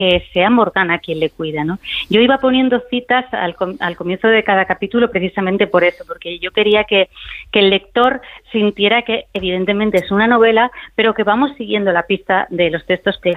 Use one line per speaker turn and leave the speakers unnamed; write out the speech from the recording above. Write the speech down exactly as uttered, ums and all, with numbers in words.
que sea Morgana quien le cuida, ¿no? Yo iba poniendo citas al, al comienzo de cada capítulo precisamente por eso, porque yo quería que, que el lector sintiera que evidentemente es una novela, pero que vamos siguiendo la pista de los textos que